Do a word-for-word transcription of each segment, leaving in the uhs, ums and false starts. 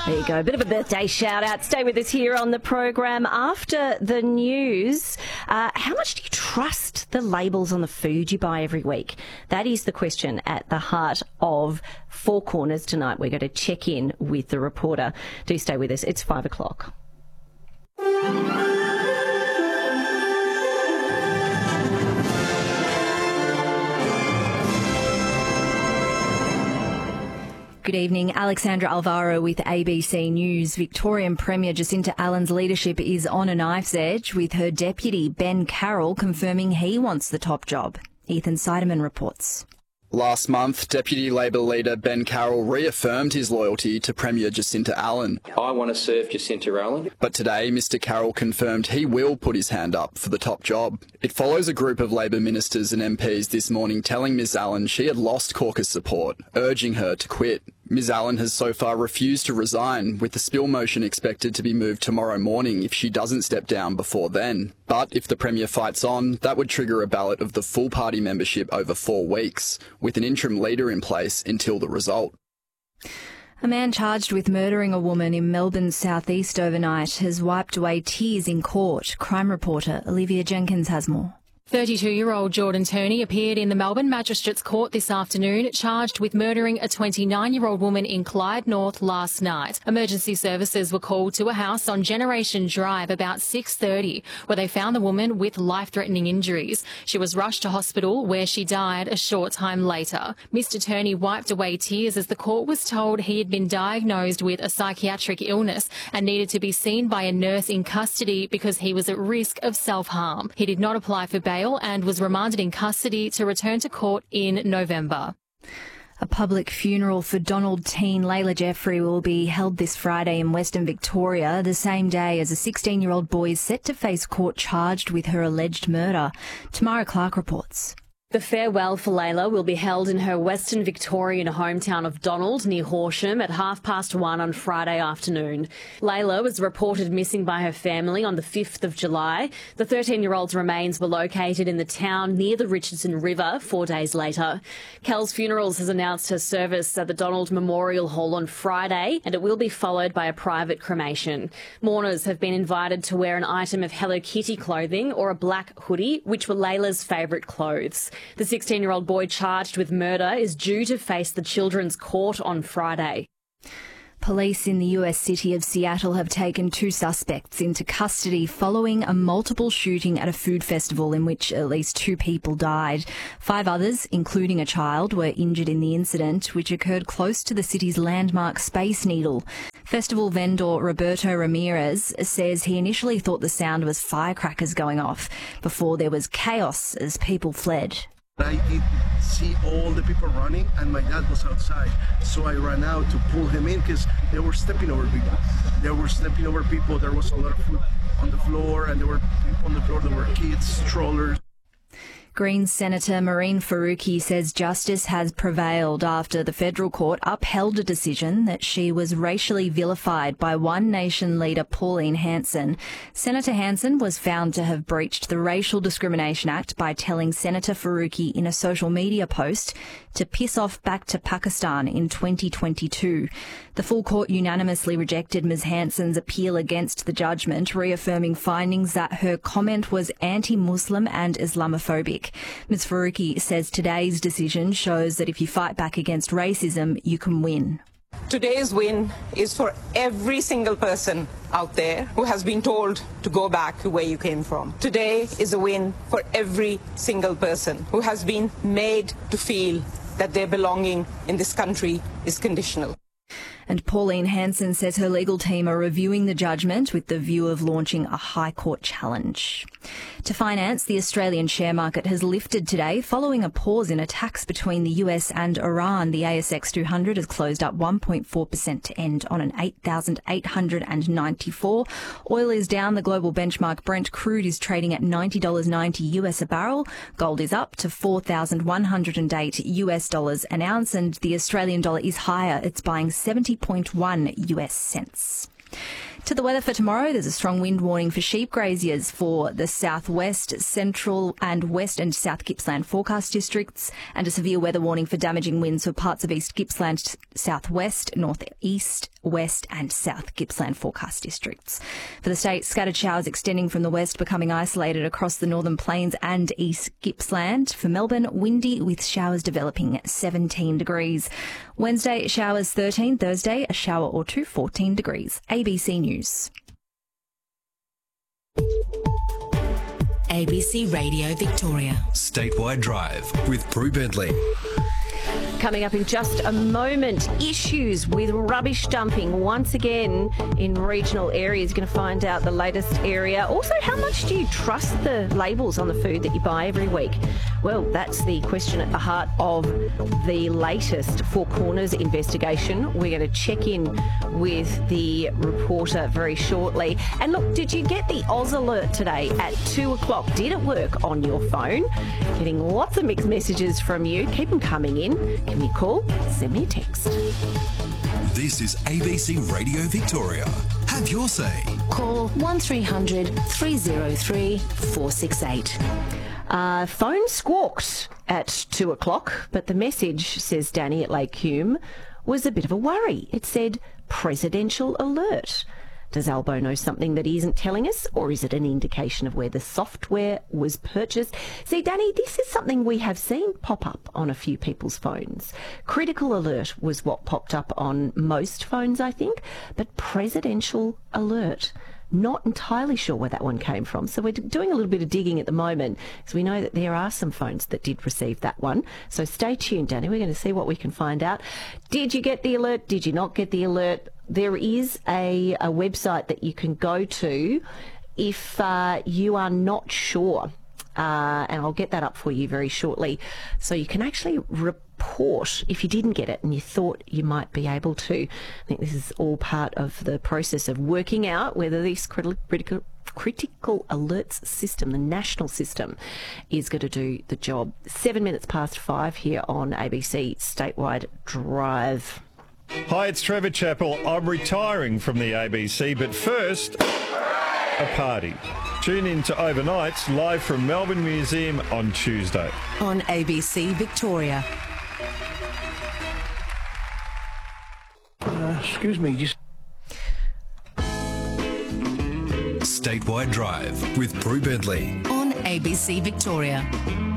There you go. A bit of a birthday shout out. Stay with us here on the program after the news. Uh, how much do you trust the labels on the food you buy every week? That is the question at the heart of Four Corners tonight. We're going to check in with the reporter. Do stay with us. It's five o'clock. Good evening. Alexandra Alvaro with A B C News. Victorian Premier Jacinta Allen's leadership is on a knife's edge, with her deputy Ben Carroll confirming he wants the top job. Ethan Seidemann reports. Last month, Deputy Labor leader Ben Carroll reaffirmed his loyalty to Premier Jacinta Allen. I want to serve Jacinta Allen. But today, Mr Carroll confirmed he will put his hand up for the top job. It follows a group of Labor ministers and M Ps this morning telling Ms Allen she had lost caucus support, urging her to quit. Ms Allen has so far refused to resign, with the spill motion expected to be moved tomorrow morning if she doesn't step down before then. But if the Premier fights on, that would trigger a ballot of the full party membership over four weeks, with an interim leader in place until the result. A man charged with murdering a woman in Melbourne's southeast overnight has wiped away tears in court. Crime reporter Olivia Jenkins has more. thirty-two-year-old Jordan Turney appeared in the Melbourne Magistrates Court this afternoon, charged with murdering a twenty-nine-year-old woman in Clyde North last night. Emergency services were called to a house on Generation Drive about six thirty, where they found the woman with life-threatening injuries. She was rushed to hospital, where she died a short time later. Mister Turney wiped away tears as the court was told he had been diagnosed with a psychiatric illness and needed to be seen by a nurse in custody because he was at risk of self-harm. He did not apply for bail and was remanded in custody to return to court in November. A public funeral for Donald teen Layla Jeffrey will be held this Friday in Western Victoria, the same day as a sixteen-year-old boy is set to face court charged with her alleged murder. Tamara Clark reports. The farewell for Layla will be held in her Western Victorian hometown of Donald, near Horsham, at half past one on Friday afternoon. Layla was reported missing by her family on the fifth of July. The thirteen-year-old's remains were located in the town near the Richardson River four days later. Kells Funerals has announced her service at the Donald Memorial Hall on Friday, and it will be followed by a private cremation. Mourners have been invited to wear an item of Hello Kitty clothing or a black hoodie, which were Layla's favourite clothes. The sixteen-year-old boy charged with murder is due to face the Children's Court on Friday. Police in the U S city of Seattle have taken two suspects into custody following a multiple shooting at a food festival in which at least two people died. Five others, including a child, were injured in the incident, which occurred close to the city's landmark Space Needle. Festival vendor Roberto Ramirez says he initially thought the sound was firecrackers going off before there was chaos as people fled. I did see all the people running and my dad was outside. So I ran out to pull him in because they were stepping over people. They were stepping over people. There was a lot of food on the floor and there were people on the floor. There were kids, strollers. Greens Senator Maureen Faruqi says justice has prevailed after the federal court upheld a decision that she was racially vilified by One Nation leader Pauline Hanson. Senator Hanson was found to have breached the Racial Discrimination Act by telling Senator Faruqi in a social media post to piss off back to Pakistan in twenty twenty-two. The full court unanimously rejected Miz Hanson's appeal against the judgment, reaffirming findings that her comment was anti-Muslim and Islamophobic. Miz Faruqi says today's decision shows that if you fight back against racism, you can win. Today's win is for every single person out there who has been told to go back to where you came from. Today is a win for every single person who has been made to feel that their belonging in this country is conditional. And Pauline Hanson says her legal team are reviewing the judgment with the view of launching a High Court challenge. To finance, the Australian share market has lifted today following a pause in attacks between the U S and Iran. The A S X two hundred has closed up one point four percent to end on an eight thousand eight hundred ninety-four. Oil is down. The global benchmark Brent crude is trading at ninety dollars ninety U S a barrel. Gold is up to four thousand one hundred eight U S dollars an ounce, and the Australian dollar is higher. It's buying seventy point one U S cents. To the weather for tomorrow, there's a strong wind warning for sheep graziers for the southwest, central and west and south Gippsland forecast districts, and a severe weather warning for damaging winds for parts of East Gippsland, southwest, northeast, West and South Gippsland forecast districts. For the state, scattered showers extending from the west, becoming isolated across the northern plains and East Gippsland. For Melbourne, windy with showers developing at seventeen degrees. Wednesday, showers thirteen. Thursday, a shower or two, fourteen degrees. A B C News. A B C Radio Victoria. Statewide Drive with Prue Bentley. Coming up in just a moment, issues with rubbish dumping once again in regional areas. You're going to find out the latest area. Also, how much do you trust the labels on the food that you buy every week? Well, that's the question at the heart of the latest Four Corners investigation. We're going to check in with the reporter very shortly. And look, did you get the Oz alert today at two o'clock? Did it work on your phone? Getting lots of mixed messages from you. Keep them coming in. Give me a call, send me a text. This is A B C Radio Victoria. Have your say. Call one three hundred three oh three four six eight. Uh, phone squawked at two o'clock, but the message, says Danny at Lake Hume, was a bit of a worry. It said, presidential alert. Does Albo know something that he isn't telling us, or is it an indication of where the software was purchased? See, Danny, this is something we have seen pop up on a few people's phones. Critical alert was what popped up on most phones, I think, but presidential alert. Not entirely sure where that one came from. So we're doing a little bit of digging at the moment, because we know that there are some phones that did receive that one. So stay tuned, Danny. We're going to see what we can find out. Did you get the alert? Did you not get the alert? There is a, a website that you can go to if uh, you are not sure. Uh, and I'll get that up for you very shortly. So you can actually report if you didn't get it and you thought you might be able to. I think this is all part of the process of working out whether this critical, critical, critical alerts system, the national system, is going to do the job. Seven minutes past five here on A B C Statewide Drive. Hi, it's Trevor Chappell. I'm retiring from the A B C, but first, a party. Tune in to Overnights live from Melbourne Museum on Tuesday. On A B C Victoria. Uh, excuse me, just... Statewide Drive with Prue Bentley. On A B C Victoria.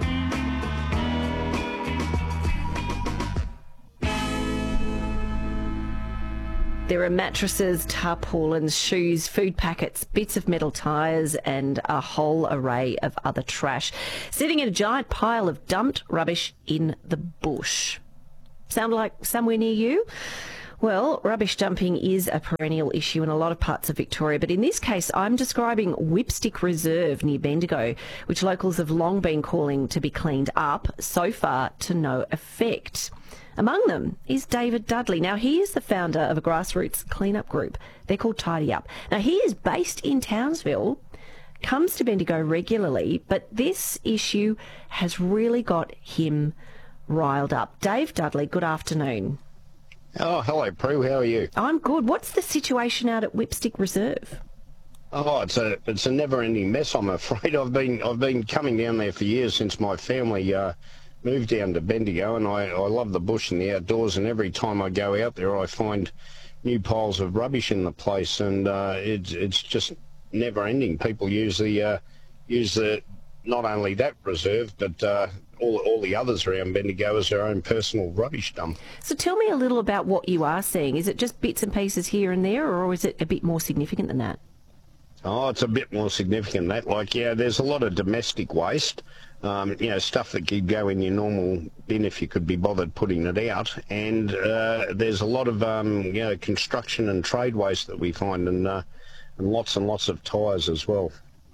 There are mattresses, tarpaulins, shoes, food packets, bits of metal tyres and a whole array of other trash sitting in a giant pile of dumped rubbish in the bush. Sound like somewhere near you? Well, rubbish dumping is a perennial issue in a lot of parts of Victoria, but in this case I'm describing Whipstick Reserve near Bendigo, which locals have long been calling to be cleaned up, so far to no effect. Among them is David Dudley. Now, he is the founder of a grassroots cleanup group. They're called Tidy Up. Now, he is based in Townsville, comes to Bendigo regularly, but this issue has really got him riled up. Dave Dudley, good afternoon. Oh, hello, Prue. How are you? I'm good. What's the situation out at Whipstick Reserve? Oh, it's a it's a never-ending mess, I'm afraid. I've been I've been coming down there for years since my family uh, moved down to Bendigo, and I, I love the bush and the outdoors, and every time I go out there I find new piles of rubbish in the place, and uh, it's it's just never-ending. People use the uh, use the not only that reserve, but uh, all all the others around Bendigo as their own personal rubbish dump. So tell me a little about what you are seeing. Is it just bits and pieces here and there, or is it a bit more significant than that? Oh, it's a bit more significant than that. Like, yeah, there's a lot of domestic waste, um, you know, stuff that could go in your normal bin if you could be bothered putting it out. And uh, there's a lot of, um, you know, construction and trade waste that we find, and, uh, and lots and lots of tyres as well.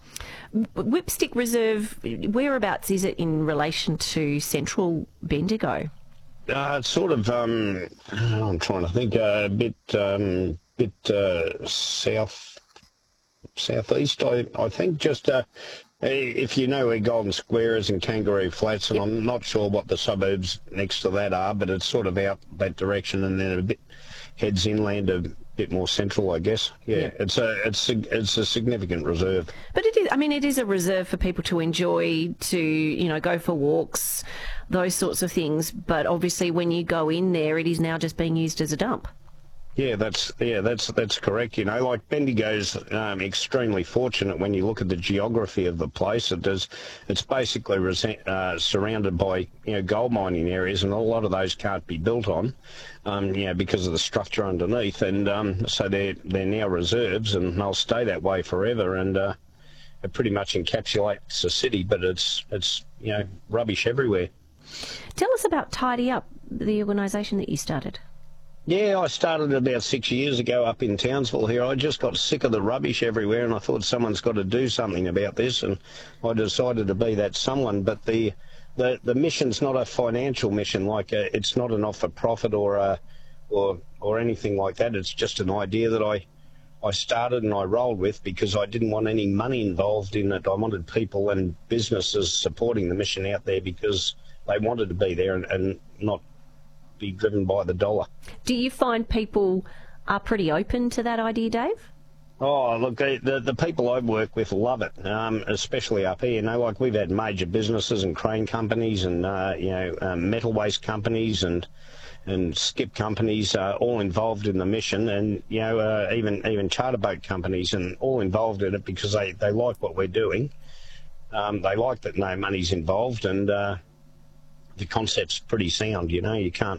Whipstick Reserve, whereabouts is it in relation to central Bendigo? Uh, it's sort of, um, I'm trying to think, uh, a bit, um, bit uh, south... southeast, I, I think, just uh, if you know where Golden Square is and Kangaroo Flats, and yep. I'm not sure what the suburbs next to that are, but it's sort of out that direction, and then a bit heads inland, a bit more central, I guess. Yeah, yep. it's a it's a, it's a significant reserve. But it is, I mean, it is a reserve for people to enjoy, to, you know, go for walks, those sorts of things. But obviously, when you go in there, it is now just being used as a dump. Yeah, that's yeah, that's that's correct. You know, like Bendigo's um, extremely fortunate when you look at the geography of the place. It does, it's basically uh, surrounded by you know gold mining areas, and a lot of those can't be built on, um, you know, because of the structure underneath. And um, so they're they're now reserves, and they'll stay that way forever. And uh, it pretty much encapsulates the city, but it's it's you know rubbish everywhere. Tell us about Tidy Up, the organisation that you started. Yeah, I started about six years ago up in Townsville here. I just got sick of the rubbish everywhere, and I thought someone's got to do something about this, and I decided to be that someone. But the the, the mission's not a financial mission, like a, it's not an not-for-profit or a, or or anything like that. It's just an idea that I I started and I rolled with because I didn't want any money involved in it. I wanted people and businesses supporting the mission out there because they wanted to be there and, and not be driven by the dollar. Do you find people are pretty open to that idea, Dave? Oh, look, the, the, the people I work with love it, um, especially up here. You know, like we've had major businesses and crane companies and, uh, you know, um, metal waste companies and and skip companies uh, all involved in the mission, and, you know, uh, even even charter boat companies, and all involved in it because they, they like what we're doing. Um, they like that no money's involved, and uh, the concept's pretty sound. You know, you can't.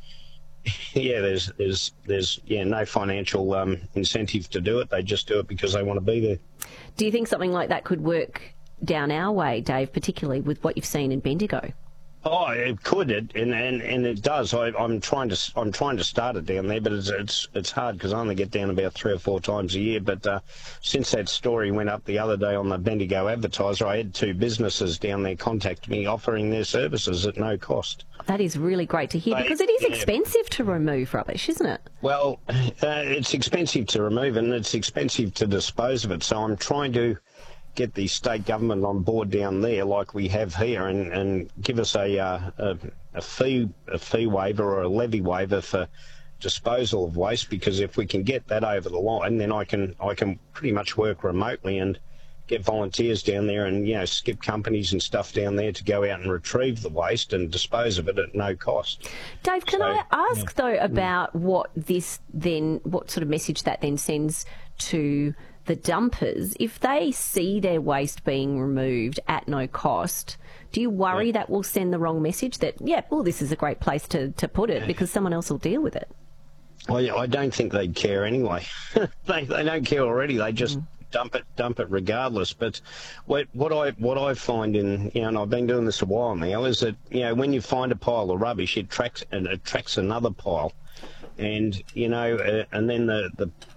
Yeah, there's there's there's yeah no financial um, incentive to do it. They just do it because they want to be there. Do you think something like that could work down our way, Dave, particularly with what you've seen in Bendigo? Oh, it could, it, and, and and it does. I, I'm trying to I'm trying to start it down there, but it's it's it's hard because I only get down about three or four times a year. But uh, since that story went up the other day on the Bendigo Advertiser, I had two businesses down there contact me offering their services at no cost. That is really great to hear, they, because it is yeah. expensive to remove rubbish, isn't it? Well, uh, it's expensive to remove and it's expensive to dispose of it. So I'm trying to get the state government on board down there like we have here, and, and give us a, uh, a a fee a fee waiver or a levy waiver for disposal of waste, because if we can get that over the line, then I can I can pretty much work remotely and get volunteers down there and, you know, skip companies and stuff down there to go out and retrieve the waste and dispose of it at no cost. Dave, can so, I ask yeah. though about what this then, what sort of message that then sends to the dumpers? If they see their waste being removed at no cost, do you worry yeah. that will send the wrong message that, yeah, well, this is a great place to, to put it because someone else will deal with it? Well, I don't think they'd care anyway. they they don't care already. They just mm. dump it dump it regardless. But what what I what I find in, you know, and I've been doing this a while now, is that, you know, when you find a pile of rubbish, it attracts and attracts another pile. And, you know, uh, and then the, the